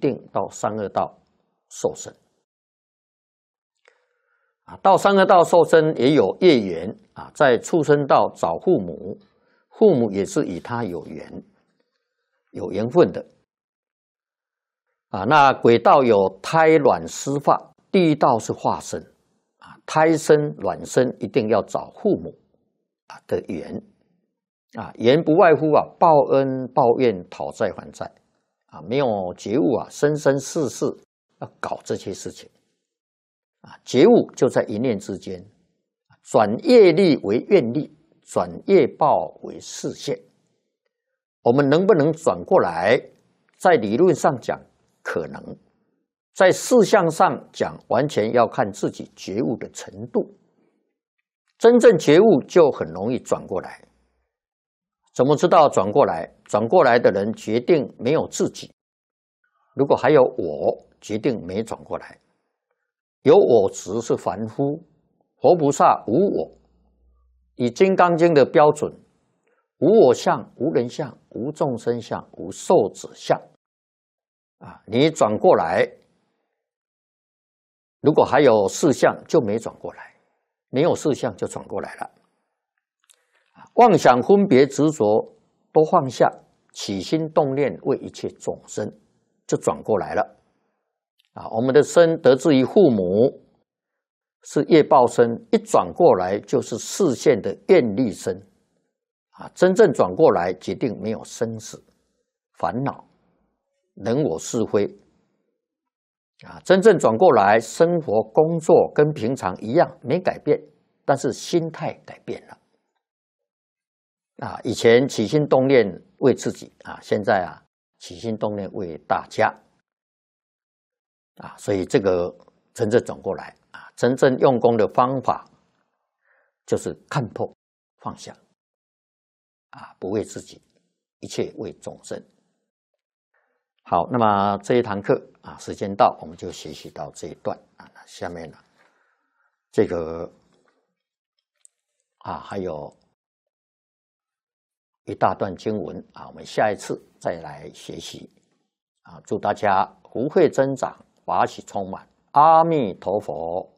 定到三恶道受生。到三恶道受生也有业缘在畜生道找父母，父母也是与他有缘分的。那鬼道有胎卵湿化，地狱道是化身胎生卵生一定要找父母的缘缘不外乎报恩报怨讨债还债没有觉悟生生世世要搞这些事情觉悟就在一念之间，转业力为愿力，转业报为视线。我们能不能转过来？在理论上讲可能，在事项上讲完全要看自己觉悟的程度。真正觉悟就很容易转过来。怎么知道转过来？转过来的人决定没有自己，如果还有我，决定没转过来。有我执是凡夫，佛菩萨无我。以《金刚经》的标准，无我相、无人相、无众生相、无寿者相你转过来，如果还有四相就没转过来，没有四相就转过来了。妄想分别执着都放下，起心动念为一切众生，就转过来了我们的身得自于父母，是业报身，一转过来就是视线的愿力身真正转过来决定没有生死烦恼人我是非真正转过来，生活工作跟平常一样没改变，但是心态改变了以前起心动念为自己现在起心动念为大家所以这个真正转过来真正用功的方法就是看破放下不为自己，一切为众生。好，那么这一堂课时间到，我们就学习到这一段下面呢这个还有一大段经文我们下一次再来学习祝大家福慧增长，法喜充满。阿弥陀佛。